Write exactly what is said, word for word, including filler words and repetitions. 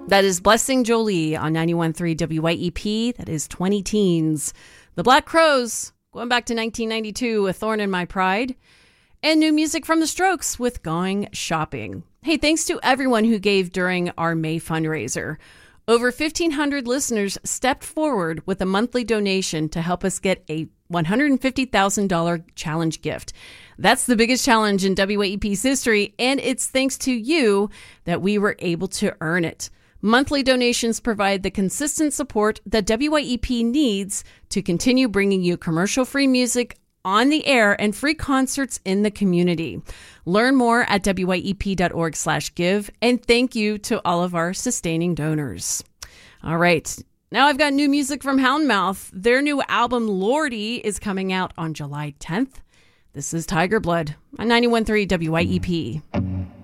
That is Blessing Jolie on ninety-one point three W Y E P. That is twenty teens. The Black Crowes, going back to nineteen ninety-two with Thorn in My Pride. And new music from The Strokes with Going Shopping. Hey, thanks to everyone who gave during our May fundraiser. Over fifteen hundred listeners stepped forward with a monthly donation to help us get a one hundred fifty thousand dollars challenge gift. That's the biggest challenge in W Y E P's history, and it's thanks to you that we were able to earn it. Monthly donations provide the consistent support that W Y E P needs to continue bringing you commercial-free music on the air and free concerts in the community. Learn more at W Y E P dot org slash give, and thank you to all of our sustaining donors. All right, now I've got new music from Houndmouth. Their new album, Lordy, is coming out on July tenth. This is Tiger Blood on ninety-one point three W Y E P.